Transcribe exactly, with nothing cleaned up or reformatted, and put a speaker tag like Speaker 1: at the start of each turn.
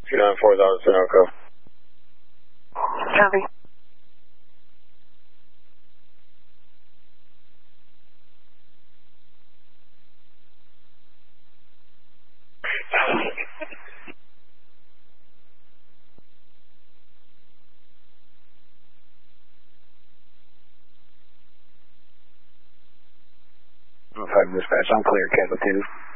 Speaker 1: two nine four is out of Sunoco.
Speaker 2: Copy.
Speaker 3: Five dispatch, I'm clear, Kappa two.